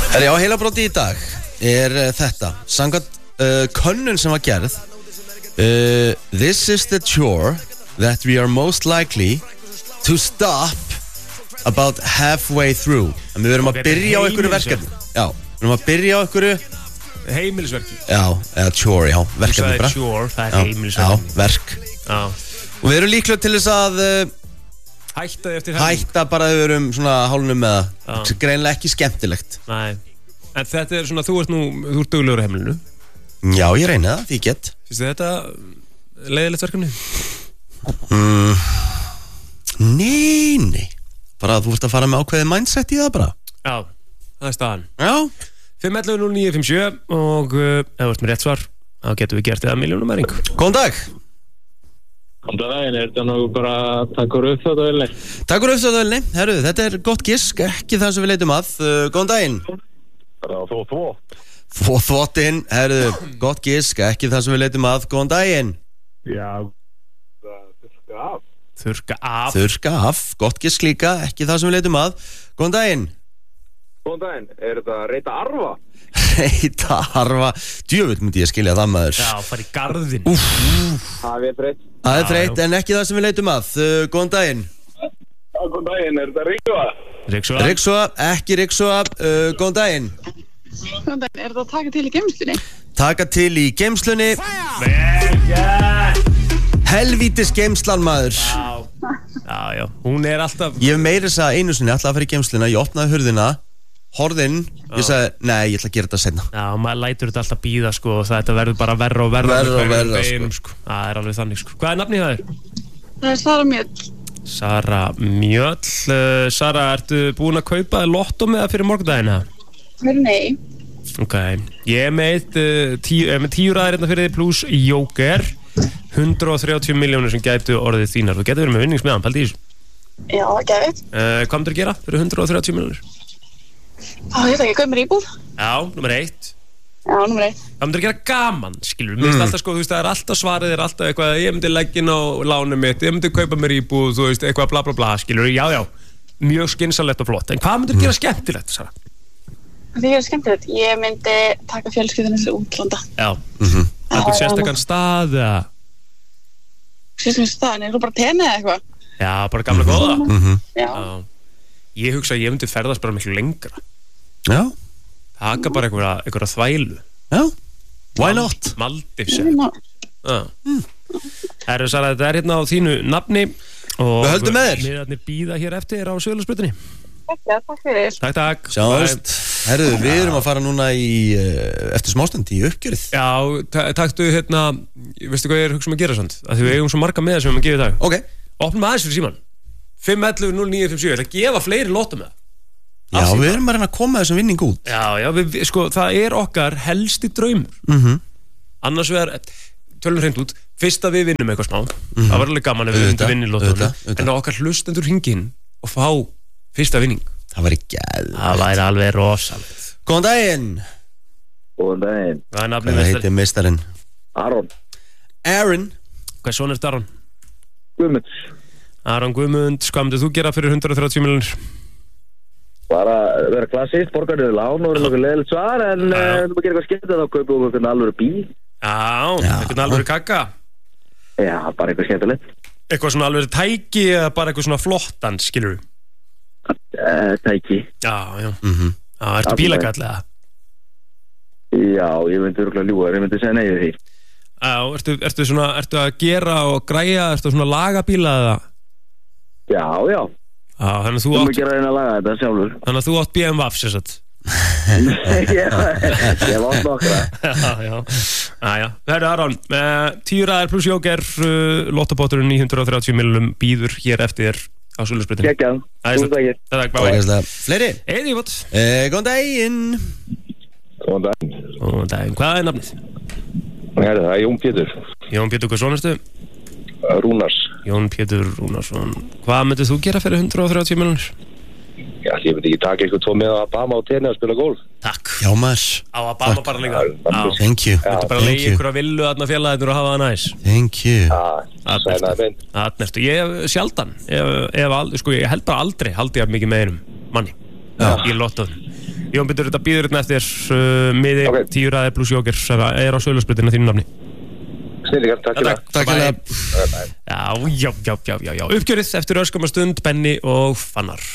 Já, heilabróti í dag þetta samkvæmt könnun sem var gerð This is the chore that we are most likely to stop about halfway through. Við verum að byrja á einhverju verkefni. Já, við verum að byrja á einhverju heimilisverki. Já, eða chore, já, verkefni bara. Chore, það heimilisverki. Já, verk. Já. Og við erum líklega til þess að hætta eftir helg. Hætta bara að við verum svona hálunum með það. Það er greinilega ekki skemmtilegt. Nei. En þetta er svona, þú ert duglegur á heimilinu. Já, ég reyni það, því get. Finnst þið þetta leiðilegt verkefni? Nei. Bara þú ert að fara með ákveðið mindset í það bara. Já, það er staðan. Já. 511-0957 og ef þú ert með rétt svar, þá getum við gert það að milljónum mæring. Góðan dag. Góðan daginn, þetta nú bara takkur upp þetta velni? Takkur upp þetta velni. Herru, þetta er gott gisk, ekki það sem við leitum að. Góðan daginn. Bara Þvottin, herru, gott gisk, ekki það sem við leitum að. Góðan daginn. Já, þurrka af. Þurrka af, gott gisk líka, ekki það sem við leitum að. Góðan daginn. Góðan daginn, þetta reyta arfa? Reyta arfa, djöfull myndi ég skilja það maður. Já, fara í garðin. Það er þreytt. Það er þreytt, en ekki það sem við leitum að. Góðan daginn. Já, góðan daginn, þetta Ríksóa? Ríksóa, ekki Ríksóa. Góðan daginn. Góðan daginn, þetta að taka til í geymslunni? Taka til í geymslunni. Helvítis geymslan maður. Já, hún er alltaf. Ég meiri þess að einu sinni alltaf að fara í geymsluna. Ég opnaði hurðina, horðinn. Ég sagði, nei, ég ætla að gera þetta seinna. Já, maður lætur þetta alltaf bíða sko. Og þetta verður bara verra og verra sko. Það er alveg þannig sko. Hvað er nafnið það? Það er Sara Mjöll. Sara Mjöll. Sara, ertu búin að kaupa lottó með það fyrir morgundagina? Nei. Ok, ég er með 10 raðir hérna fyrir þig pluss Jóker. 130 milljónir sem gætu orðið þínar. Þú getur verið með vinningsmiðan, pældi í þessu. Já, gæfið. Hvað myndir að gera fyrir 130 milljónir? Ég veit ekki, hvað er íbúð? Já, nummer 1. Já, nummer 1. Hvað myndir að gera gaman, skilur? Mér finnst alltaf sko, þú veist, það er alltaf svarið, er alltaf eitthvað, ég myndi leggja inn á lánum mitt, ég myndi kaupa mér íbúð, þú veist, eitthvað bla bla bla, skilur? Já, mjög skynsamlegt og flott. En hvað myndir að gera skemmtilegt, Sara? Það er skemmtilegt. Ég myndi taka fjölskyldunni til útlanda. Já. Eitthvað sérstakann stað eða? Sérstakann stað, er þú bara tenni eða eitthvað? Já, bara gamla góða. Já. Ég hugsa að ég myndi ferðast bara miklu lengra. Já. Taka bara einhverja þvælu. Já. Why not? Maldivs. Herru Sara, þetta er hérna á þínu nafni. Við höldum með þér. Miðarnir bíða hér eftir á Suðurlandsbrautinni. Takk fyrir. Takk. Sjáumst. Herru, við erum að fara núna eftir smástund í uppgjörið. Já, taktu hérna, veistu hvað ég hugsa að gera samt? Að við eigum svo marga með það sem við erum að gefa í dag. Ok. Opnum aðeins fyrir síman. 511-0957, ég ætla að gefa fleiri lótum með það. Já, við erum að reyna að koma þessum vinning út. Já, sko, það er okkar helsti draumur. Annars vegar, tölum hreint út, fyrst að við vinnum eitthvað smá. Það var alveg gaman ef við myndum vinna í lótunum. En okkar hlustendur hringinn og fá fyrsta vinning. Það væri gæð. Það væri alveg rosalegt. Góðan daginn. Góðan daginn. Hvað er nafnið meistarinn? Hvað heitir meistarinn? Aron. Hvað son er þetta Aron? Guðmund. Aron Guðmund, hvað myndir þú gera fyrir 130 milljónir? Bara vera klassist, borgarniður lán og nokkuð leiðilegt svar, en þú maður gera eitthvað skemmt þá kaupum við einhvern alvöru bíl. Já, einhvern alvöru kakka. Já, bara eitthvað skemmtilegt. Eitthvað svona alvöru tæki eða bara eitthvað svona flottan, skilur við? Tæki. Já. Ertu bílakall eða? Já, ég myndi örugglega ljúga, ég myndi segja nei við því. Já, ertu að gera og græja, ertu svona laga bíla eða? Já. Já, þannig að þú átt að reyna að laga þetta sjálfur. Þannig að þú átt BMW sem sagt. Ég átt nokkra. Já. Herru Aron, 10 raðir pluss Jóker, lottabáturinn 930 milljónum býður hér eftir á Suðurlandsbrautinni. Geggjað. Takk. Fleiri? Eðífot. Góðan daginn. Góðan daginn. Hvað er nafnið? Það er Jón Pétur. Jón Pétur, hvað svona ertu? Rúnars. Jón Pétur Rúnarsson. Hvað myndir þú gera fyrir 130 milljónir? Já, ég myndi ekki taka eitthvað 2 með Abama og tenni að spila golf. Takk. Já maður. Á Abama bara líka. Thank you. Þú myndir bara leiða ykkur að villu aðna félagirnur og hafa það næs. Thank you. Aðnertu. Ég sjaldan. Sko, ég held bara aldrei haldi ég mikið með einum manni. Í lottóðum. Jón Pétur, þetta býður hérna eftir miði, 10 ræðir pluss jóker er á Sölusprutina þínu nafni. Snillingar, takk fyrir það. Takk fyrir það. Já. Uppgjörið eftir örskamma stund, Benni og Fannar.